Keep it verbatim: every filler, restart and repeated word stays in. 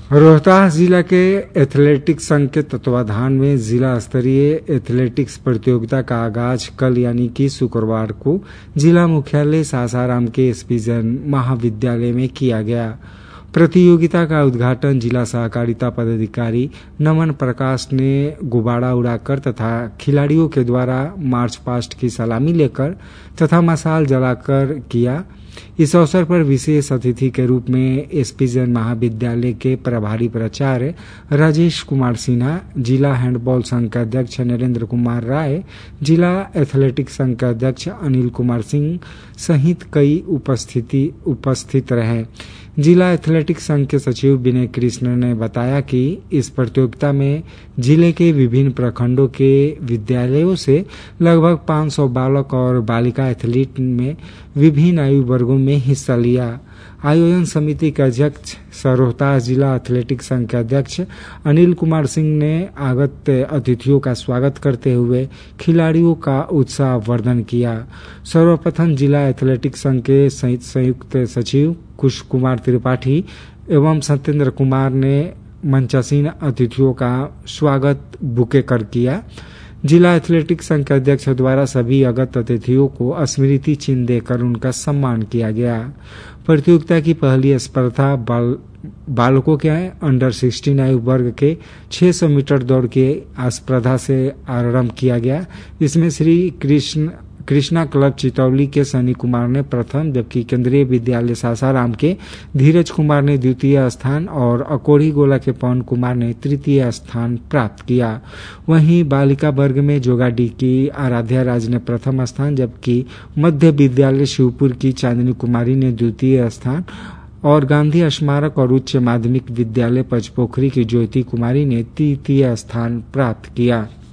रोहतास जिला के एथलेटिक्स संघ के तत्वाधान में जिला स्तरीय एथलेटिक्स प्रतियोगिता का आगाज कल यानी कि शुक्रवार को जिला मुख्यालय सासाराम के एसपी जैन महाविद्यालय में किया गया। प्रतियोगिता का उद्घाटन जिला सहकारिता पदाधिकारी नमन प्रकाश ने गुब्बारा उड़ाकर तथा खिलाड़ियों के द्वारा मार्च पास्ट की सलामी लेकर तथा मशाल जलाकर किया। इस अवसर पर विशेष अतिथि के रूप में एसपी जैन महाविद्यालय के प्रभारी प्राचार्य राजेश कुमार सिन्हा, जिला हैंडबॉल संघ के अध्यक्ष नरेंद्र कुमार राय, जिला एथलेटिक्स संघ के अध्यक्ष अनिल कुमार सिंह सहित कई उपस्थिति उपस्थित रहे। जिला एथलेटिक्स संघ के सचिव विनय कृष्ण ने बताया कि इस प्रतियोगिता में जिले के विभिन्न प्रखंडों के विद्यालयों से लगभग पाँच सौ बालक और बालिका एथलीट में विभिन्न आयु वर्गों में हिस्सा लिया। आयोजन समिति के अध्यक्ष रोहतास जिला एथलेटिक्स संघ के अध्यक्ष अनिल कुमार सिंह ने आगत अतिथियों का स्वागत करते हुए खिलाड़ियों का उत्साह वर्धन किया। सर्वप्रथम जिला एथलेटिक्स संघ के संयुक्त सचिव कुश कुमार त्रिपाठी एवं सत्येंद्र कुमार ने मंचासीन अतिथियों का स्वागत बुके कर किया। जिला एथलेटिक्स संघ के अध्यक्ष द्वारा सभी आगत अतिथियों को स्मृति चिन्ह देकर उनका सम्मान किया गया। प्रतियोगिता की पहली स्पर्धा बाल बालकों के अंडर सोलह आयु वर्ग के छह सौ मीटर दौड़ की स्पर्धा से आरंभ किया गया। इसमें श्री कृष्ण कृष्णा क्लब चितौली के सनी कुमार ने प्रथम, जबकि केंद्रीय विद्यालय सासाराम के धीरज कुमार ने द्वितीय स्थान और अकोढ़ी गोला के पवन कुमार ने तृतीय स्थान प्राप्त किया। वहीं बालिका वर्ग में जोगाडी की आराध्या राज ने प्रथम स्थान, जबकि मध्य विद्यालय शिवपुर की चांदनी कुमारी ने द्वितीय स्थान और गांधी स्मारक और उच्च माध्यमिक विद्यालय पचपोखरी की ज्योति कुमारी ने तृतीय स्थान प्राप्त किया।